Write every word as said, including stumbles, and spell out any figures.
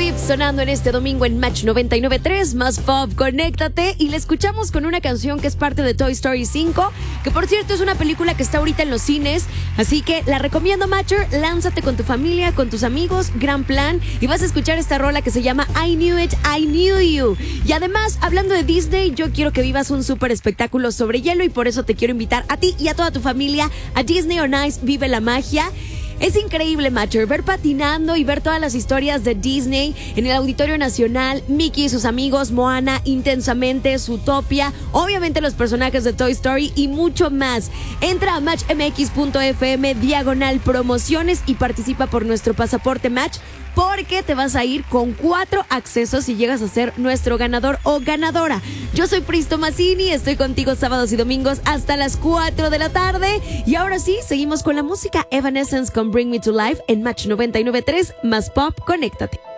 If sonando en este domingo en Match noventa y nueve punto tres, más pop, conéctate. Y la escuchamos con una canción que es parte de Toy Story cinco, que por cierto es una película que está ahorita en los cines, así que la recomiendo, Matcher. Lánzate con tu familia, con tus amigos, gran plan, y vas a escuchar esta rola que se llama I Knew It, I Knew You. Y además, hablando de Disney, yo quiero que vivas un súper espectáculo sobre hielo, y por eso te quiero invitar a ti y a toda tu familia a Disney on Ice. Vive la magia. Es increíble, Matcher, ver patinando y ver todas las historias de Disney en el Auditorio Nacional, Mickey y sus amigos, Moana, Intensamente, Zootopia, obviamente los personajes de Toy Story y mucho más. Entra a match m x punto f m diagonal promociones y participa por nuestro pasaporte Match, porque te vas a ir con cuatro accesos si llegas a ser nuestro ganador o ganadora. Yo soy Pris Tomasini, estoy contigo sábados y domingos hasta las cuatro de la tarde. Y ahora sí, seguimos con la música. Evanescence con Bring Me to Life en Match noventa y nueve punto tres, más pop, conéctate.